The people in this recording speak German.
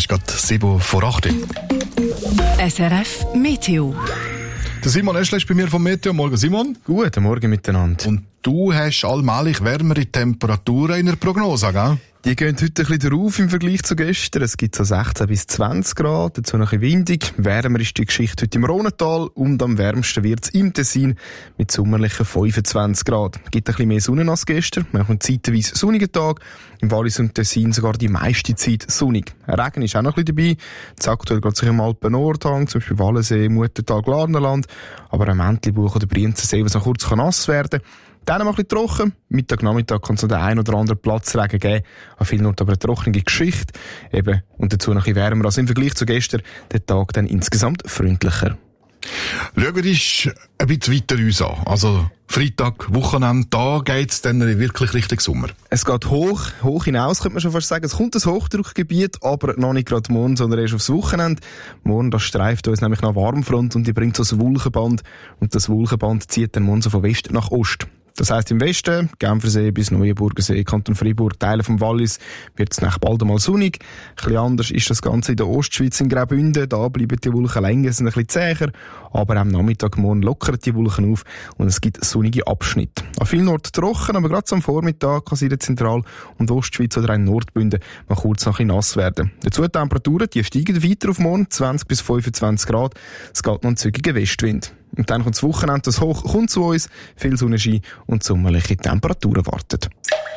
ist gerade 7:08 Uhr. SRF Meteo. Der Simon Eschle ist bei mir vom Meteo. Morgen, Simon. Guten Morgen miteinander. Und du hast allmählich wärmere Temperaturen in der Prognose, gell? Die gehen heute ein bisschen drauf im Vergleich zu gestern. Es gibt so 16 bis 20 Grad, dazu noch ein bisschen windig. Wärmer ist die Geschichte heute im Rhonental und am wärmsten wird es im Tessin mit sommerlichen 25 Grad. Es gibt ein bisschen mehr Sonne als gestern. Wir haben zeitweise sonnigen Tag. Im Wallis und Tessin sogar die meiste Zeit sonnig. Regen ist auch noch ein bisschen dabei. Jetzt aktuell geht sich im Alpen-Nordhang, zum Beispiel Wallensee, Muttertal, Glarnerland. Aber am Entlebuch oder Brienzensee, was noch kurz nass werden kann. Dann mal ein bisschen trocken. Mittag-Nachmittag kann es noch den einen oder anderen Platzregen geben. An vielen Orten aber eine trockene Geschichte. Eben, und dazu noch ein bisschen wärmer als im Vergleich zu gestern. Der Tag dann insgesamt freundlicher. Schauen wir uns ein bisschen weiter uns an. Also Freitag, Wochenende, da geht's dann wirklich Richtung Sommer. Es geht hoch hinaus, könnte man schon fast sagen. Es kommt ein Hochdruckgebiet, aber noch nicht gerade morgen, sondern erst aufs Wochenende. Morgen, das streift uns nämlich nach Warmfront und die bringt so ein Wolkenband. Und das Wolkenband zieht dann morgen so von West nach Ost. Das heisst, im Westen, Genfersee bis Neuenburgersee, Kanton Freiburg, Teile vom Wallis, wird es nach bald einmal sonnig. Ein bisschen anders ist das Ganze in der Ostschweiz, in Graubünden. Da bleiben die Wolken länger, sind ein bisschen zäher. Aber am Nachmittag morgen lockern die Wolken auf und es gibt sonnige Abschnitte. An vielen Orten trocken, aber gerade am Vormittag kann es in der Zentral- und Ostschweiz oder in Nordbünden mal kurz noch ein bisschen nass werden. Dazu die Temperaturen, die steigen weiter auf morgen, 20 bis 25 Grad. Es geht noch ein zügiger Westwind. Und dann kommt das Wochenende, das Hoch kommt zu uns, viel Sonnenschein und sommerliche Temperaturen warten.